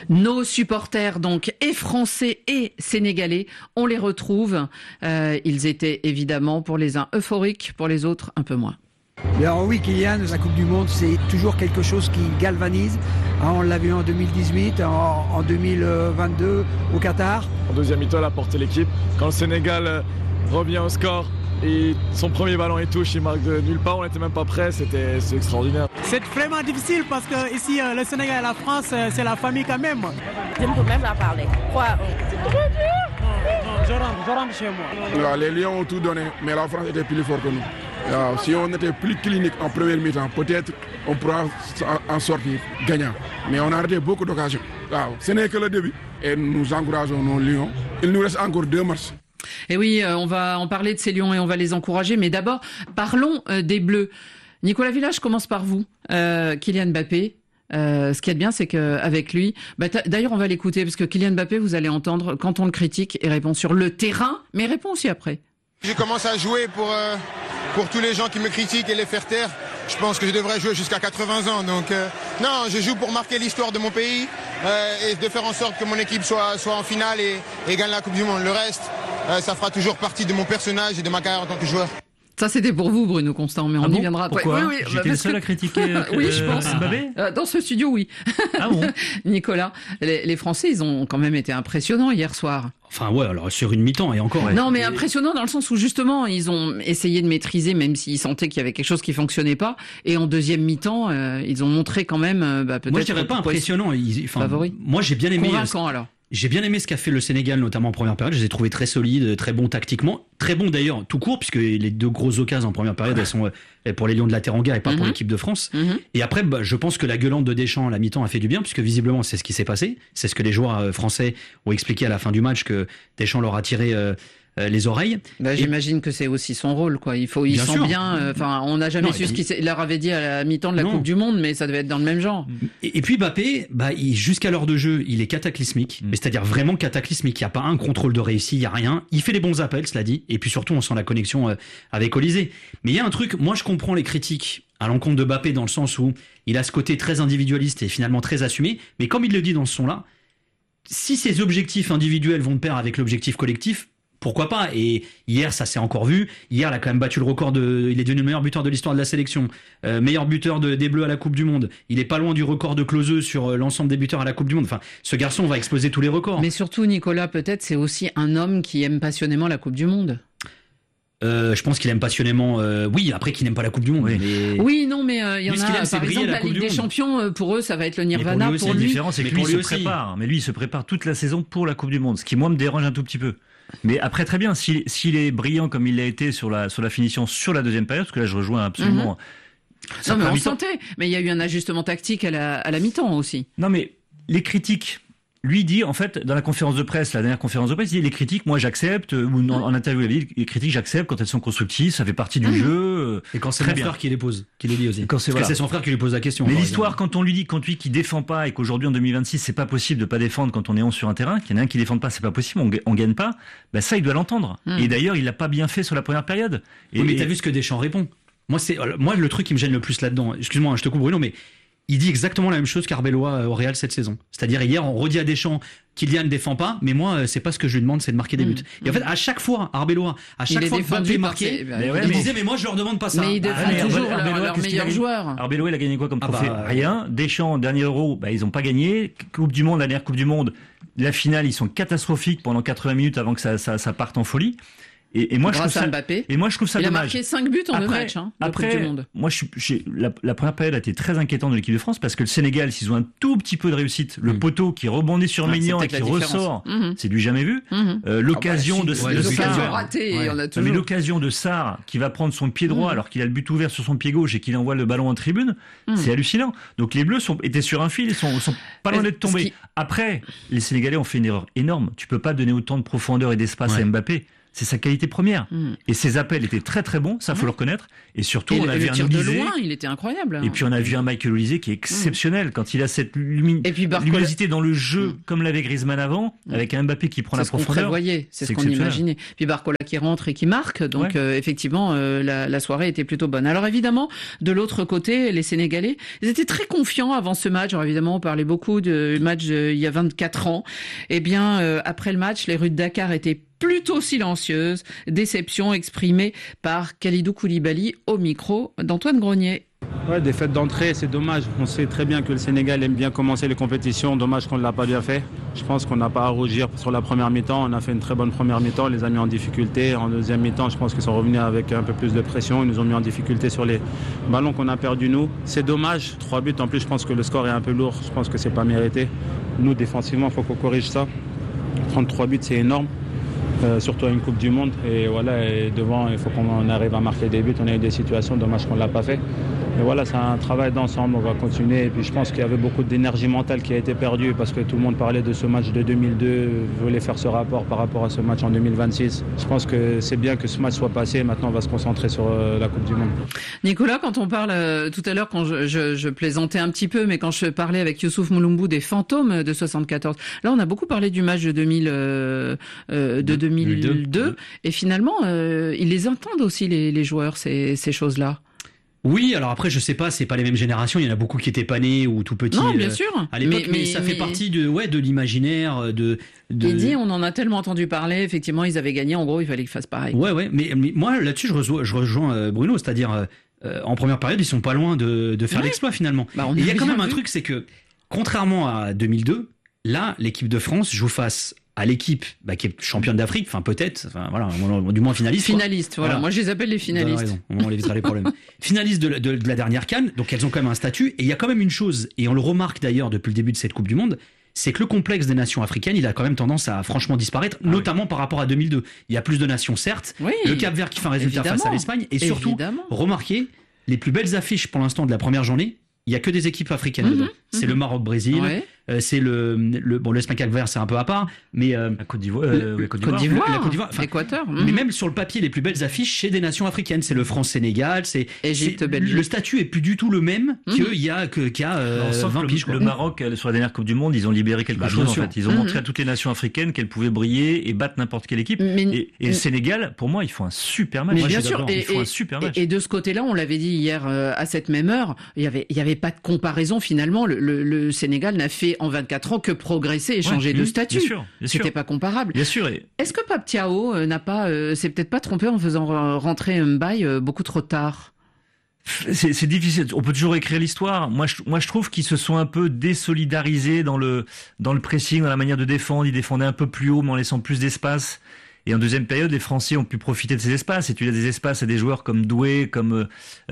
Nos supporters, donc, et français et sénégalais, on les retrouve. Ils étaient évidemment pour les uns euphoriques, pour les autres un peu moins. Alors oui, Kylian, la Coupe du Monde, c'est toujours quelque chose qui galvanise. On l'a vu en 2018, en 2022 au Qatar. En deuxième mi-temps, il a porté l'équipe. Quand le Sénégal revient au score et son premier ballon il touche, il marque de nulle part, on n'était même pas prêts, c'est extraordinaire. C'est vraiment difficile parce que ici, le Sénégal et la France, c'est la famille quand même. Je ne peux même pas parler. Je rentre chez moi. Les Lions ont tout donné, mais la France était plus forte que nous. Si on était plus clinique en première mi-temps, peut-être on pourra en sortir gagnant. Mais on a raté beaucoup d'occasions. Ce n'est que le début. Et nous encourageons nos Lions. Il nous reste encore 2 matchs. Et oui, on va en parler de ces Lions et on va les encourager. Mais d'abord, parlons des Bleus. Nicolas Village, je commence par vous. Kylian Mbappé. Ce qu'il y a de bien, c'est qu'avec lui... d'ailleurs, on va l'écouter, parce que Kylian Mbappé, vous allez entendre, quand on le critique, il répond sur le terrain, mais il répond aussi après. Je commence à jouer pour tous les gens qui me critiquent et les faire taire. Je pense que je devrais jouer jusqu'à 80 ans. Donc, non, je joue pour marquer l'histoire de mon pays et de faire en sorte que mon équipe soit en finale et gagne la Coupe du Monde. Le reste, ça fera toujours partie de mon personnage et de ma carrière en tant que joueur. Ça, c'était pour vous, Bruno Constant, mais on y viendra après. Pourquoi ? Oui, J'étais le seul à critiquer oui, je pense. Mbappé ? Dans ce studio, oui. Ah bon ? Nicolas, les Français, ils ont quand même été impressionnants hier soir. Enfin ouais, alors sur une mi-temps et encore. Non, mais impressionnant dans le sens où justement ils ont essayé de maîtriser, même s'ils sentaient qu'il y avait quelque chose qui fonctionnait pas. Et en deuxième mi-temps, ils ont montré quand même peut-être. Moi je dirais pas impressionnant. Favori. Moi j'ai bien aimé. Convaincant alors. J'ai bien aimé ce qu'a fait le Sénégal, notamment en première période. Je les ai trouvés très solides, très bons tactiquement. Très bons d'ailleurs, tout court, puisque les 2 grosses occasions en première période, elles sont pour les Lions de la Teranga et pas pour l'équipe de France. Et après, je pense que la gueulante de Deschamps à la mi-temps a fait du bien, puisque visiblement, c'est ce qui s'est passé. C'est ce que les joueurs français ont expliqué à la fin du match, que Deschamps leur a tiré les oreilles. J'imagine que c'est aussi son rôle, quoi. Ils sont bien. On n'a jamais su ce qu'il leur avait dit à la mi-temps de la Coupe du Monde, mais ça devait être dans le même genre. Et puis Mbappé, jusqu'à l'heure de jeu, il est cataclysmique. Mais c'est-à-dire vraiment cataclysmique. Il n'y a pas un contrôle de réussite, il n'y a rien. Il fait les bons appels, cela dit. Et puis surtout, on sent la connexion avec Olysée. Mais il y a un truc, moi je comprends les critiques à l'encontre de Mbappé dans le sens où il a ce côté très individualiste et finalement très assumé. Mais comme il le dit dans ce son-là, si ses objectifs individuels vont de pair avec l'objectif collectif, pourquoi pas ? Et hier, ça s'est encore vu. Hier, il a quand même battu le record il est devenu le meilleur buteur de l'histoire de la sélection. Meilleur buteur des Bleus à la Coupe du Monde. Il est pas loin du record de Klose sur l'ensemble des buteurs à la Coupe du Monde. Enfin, ce garçon va exploser tous les records. Mais surtout, Nicolas, peut-être, c'est aussi un homme qui aime passionnément la Coupe du Monde. Je pense qu'il aime passionnément. Oui, après qu'il n'aime pas la Coupe du Monde. Oui, non, mais il y en a. Par exemple, la Ligue des Champions, pour eux, ça va être le Nirvana. Pour lui, la différence, c'est que lui se prépare. Mais lui, il se prépare toute la saison pour la Coupe du Monde, ce qui moi me dérange un tout petit peu. Mais après, très bien, s'il est brillant comme il l'a été sur la finition sur la deuxième période, parce que là, je rejoins absolument. Non, mais on sentait. Mais il y a eu un ajustement tactique à la mi-temps aussi. Non, mais les critiques. Lui dit, en fait, dans la conférence de presse, la dernière conférence de presse, il dit les critiques, moi j'accepte, ou en interview, les critiques j'accepte quand elles sont constructives, ça fait partie du jeu. Et quand c'est mon frère qui les pose, qui les dit aussi. Parce que c'est son frère qui lui pose la question. Mais l'histoire, quand on lui dit, quand lui qui défend pas, et qu'aujourd'hui en 2026, c'est pas possible de pas défendre quand on est 11 sur un terrain, qu'il y en a un qui défend pas, c'est pas possible, on gagne pas, ça il doit l'entendre. Et d'ailleurs, il l'a pas bien fait sur la première période. Mais t'as vu ce que Deschamps répond. Moi, le truc qui me gêne le plus là-dedans, excuse-moi, je te coupe Bruno, mais il dit exactement la même chose qu'Arbeloa au Real cette saison. C'est-à-dire hier, on redit à Deschamps, Kylian ne défend pas, mais moi, c'est pas ce que je lui demande, c'est de marquer des buts. Et en fait, à chaque fois, Arbeloa, que Mbappé marquait, il disait, mais moi, je leur demande pas ça. Mais il défend toujours leur meilleur joueur. Arbeloa, il a gagné quoi comme trophée ? Rien. Deschamps, dernier Euro, ils ont pas gagné. Coupe du Monde, la dernière Coupe du Monde, la finale, ils sont catastrophiques pendant 80 minutes avant que ça parte en folie. Et moi, je trouve ça Mbappé. Et moi, je trouve ça dommage. Il a marqué 5 buts en 2 matchs, après, Coupe du Monde. Moi, la première période a été très inquiétante de l'équipe de France parce que le Sénégal, s'ils ont un tout petit peu de réussite, le poteau qui rebondit sur Maignan et qui ressort, c'est du jamais vu. L'occasion de raté, il y en a toujours. Mais l'occasion de Sarr qui va prendre son pied droit alors qu'il a le but ouvert sur son pied gauche et qu'il envoie le ballon en tribune, c'est hallucinant. Donc les Bleus étaient sur un fil, ils sont pas loin d'être tombés. Après, les Sénégalais ont fait une erreur énorme. Tu peux pas donner autant de profondeur et d'espace à Mbappé. c'est sa qualité première. Et ses appels étaient très très bons, ça faut le reconnaître. Et surtout, on a vu un tir de Olysée. loin, il était incroyable. Et puis on a vu un Michael Olysée qui est exceptionnel quand il a cette luminosité dans le jeu, comme l'avait Griezmann avant, avec un Mbappé qui prend la profondeur. C'est ce qu'on prévoyait, c'est ce qu'on imaginait. Puis Barcola qui rentre et qui marque, donc effectivement, la soirée était plutôt bonne. Alors évidemment, de l'autre côté, les Sénégalais, ils étaient très confiants avant ce match. Alors évidemment, on parlait beaucoup du match il y a 24 ans. Eh bien, après le match, les rues de Dakar étaient plutôt silencieuses. Déception exprimée par Kalidou Koulibaly au micro d'Antoine Grenier. Ouais, défaite d'entrée, c'est dommage. On sait très bien que le Sénégal aime bien commencer les compétitions. Dommage qu'on ne l'a pas bien fait. Je pense qu'on n'a pas à rougir sur la première mi-temps. On a fait une très bonne première mi-temps, les a mis en difficulté. En deuxième mi-temps, je pense qu'ils sont revenus avec un peu plus de pression. Ils nous ont mis en difficulté sur les ballons qu'on a perdus nous. C'est dommage. 3 buts en plus, je pense que le score est un peu lourd. Je pense que c'est pas mérité. Nous, défensivement, il faut qu'on corrige ça. 33 buts, c'est énorme. Surtout à une Coupe du Monde. Et voilà, et devant, il faut qu'on arrive à marquer des buts. On a eu des situations, dommage qu'on ne l'a pas fait. Mais voilà, c'est un travail d'ensemble, on va continuer. Et puis je pense qu'il y avait beaucoup d'énergie mentale qui a été perdue parce que tout le monde parlait de ce match de 2002, voulait faire ce rapport par rapport à ce match en 2026. Je pense que c'est bien que ce match soit passé. Maintenant, on va se concentrer sur la Coupe du Monde. Nicolas, quand on parle tout à l'heure, quand je plaisantais un petit peu, mais quand je parlais avec Youssouf Moulombou des fantômes de 74, là, on a beaucoup parlé du match de 2002. Et finalement, ils les entendent aussi, les joueurs, ces choses-là. Oui, alors après, je sais pas, c'est pas les mêmes générations. Il y en a beaucoup qui étaient pas nés ou tout petits. Non, bien sûr. À l'époque, mais ça fait partie de l'imaginaire, de. Il dit, on en a tellement entendu parler. Effectivement, ils avaient gagné. En gros, il fallait qu'ils fassent pareil. Ouais. Mais moi, là-dessus, je rejoins Bruno, c'est-à-dire, en première période, ils sont pas loin de faire l'exploit finalement. Il y a quand même un truc, c'est que, contrairement à 2002, là, l'équipe de France joue face à l'équipe qui est championne d'Afrique, voilà, du moins finaliste. Finaliste, voilà. Moi je les appelle les finalistes. Raison. On évitera les problèmes. Finaliste de la dernière CAN, donc elles ont quand même un statut. Et il y a quand même une chose, et on le remarque d'ailleurs depuis le début de cette Coupe du Monde, c'est que le complexe des nations africaines, il a quand même tendance à franchement disparaître, notamment par rapport à 2002. Il y a plus de nations, certes. Oui, le Cap-Vert qui fait un résultat face à l'Espagne, et surtout, remarquez, les plus belles affiches pour l'instant de la première journée, il y a que des équipes africaines dedans. C'est le Maroc-Brésil, c'est l'Espagne Cap-Vert, c'est un peu à part, mais la Côte d'Ivoire, la Côte d'Ivoire, Équateur. Mais même sur le papier, les plus belles affiches chez des nations africaines, c'est le France-Sénégal, Égypte, Belgique. Le statut est plus du tout le même qu'il y a 20 piges. Le Maroc, sur la dernière Coupe du Monde, ils ont libéré quelque chose en fait. Ils ont montré à toutes les nations africaines qu'elles pouvaient briller et battre n'importe quelle équipe. Et le Sénégal, pour moi, ils font un super match. Mais bien sûr, et de ce côté-là, on l'avait dit hier à cette même heure, il y avait pas de comparaison finalement. Le Sénégal n'a fait en 24 ans que progresser et changer de statut. Bien sûr. C'était pas comparable. Bien sûr. Est-ce que Pape Thiaw s'est peut-être pas trompé en faisant rentrer Mbaye beaucoup trop tard? C'est difficile. On peut toujours écrire l'histoire. Moi, je trouve qu'ils se sont un peu désolidarisés dans le pressing, dans la manière de défendre. Ils défendaient un peu plus haut, mais en laissant plus d'espace. Et en deuxième période, les Français ont pu profiter de ces espaces. Et tu as des espaces à des joueurs comme Doué, comme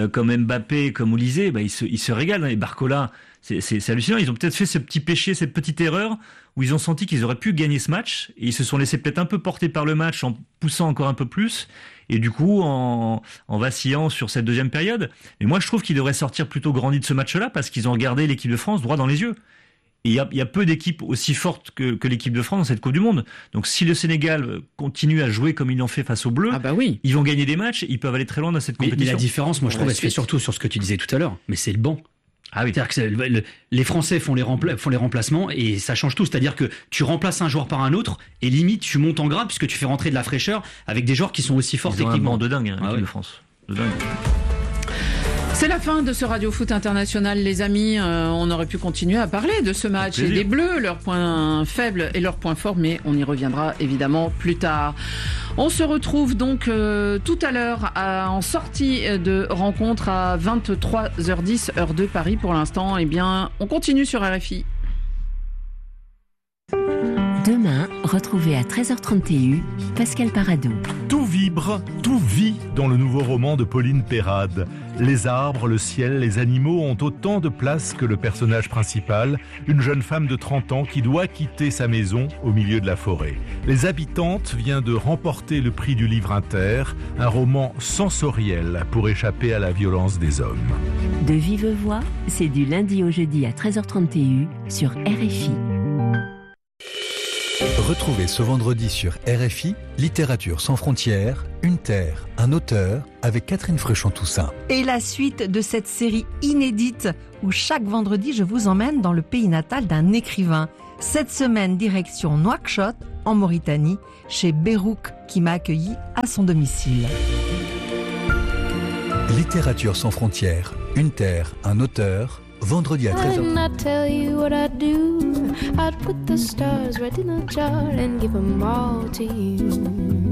Mbappé, comme Olysée, ils se régalent. Et Barcola, c'est hallucinant. Ils ont peut-être fait ce petit péché, cette petite erreur, où ils ont senti qu'ils auraient pu gagner ce match. Et ils se sont laissés peut-être un peu porter par le match en poussant encore un peu plus. Et du coup, en vacillant sur cette deuxième période. Mais moi, je trouve qu'ils devraient sortir plutôt grandis de ce match-là, parce qu'ils ont regardé l'équipe de France droit dans les yeux. Et il y a peu d'équipes aussi fortes que l'équipe de France dans cette Coupe du Monde. Donc si le Sénégal continue à jouer comme ils l'ont fait face aux Bleus, ils vont gagner des matchs, ils peuvent aller très loin dans cette compétition. Mais la différence, moi je trouve, elle se fait surtout sur ce que tu disais tout à l'heure, mais c'est le banc. Ah oui. C'est-à-dire que les Français font les remplacements et ça change tout. C'est-à-dire que tu remplaces un joueur par un autre et limite tu montes en grade puisque tu fais rentrer de la fraîcheur avec des joueurs qui sont aussi forts techniquement. Ils ont un banc de dingue, l'équipe de France. De dingue. C'est la fin de ce Radio Foot International, les amis. On aurait pu continuer à parler de ce match et des Bleus, leurs points faibles et leurs points forts, mais on y reviendra évidemment plus tard. On se retrouve donc tout à l'heure en sortie de rencontre à 23h10, heure de Paris. Pour l'instant, on continue sur RFI. Demain, retrouvez à 13h30 TU Pascal Paradou. Tout vibre, tout vit dans le nouveau roman de Pauline Perrade. Les arbres, le ciel, les animaux ont autant de place que le personnage principal, une jeune femme de 30 ans qui doit quitter sa maison au milieu de la forêt. Les Habitantes vient de remporter le prix du livre inter, un roman sensoriel pour échapper à la violence des hommes. De vive voix, c'est du lundi au jeudi à 13h30 TU sur RFI. Retrouvez ce vendredi sur RFI, Littérature sans frontières, une terre, un auteur, avec Catherine Fruchon-Toussaint. Et la suite de cette série inédite où chaque vendredi je vous emmène dans le pays natal d'un écrivain. Cette semaine, direction Nouakchott, en Mauritanie, chez Bérouk, qui m'a accueilli à son domicile. Littérature sans frontières, une terre, un auteur, vendredi à 13h. I'd put the stars right in a jar and give them all to you.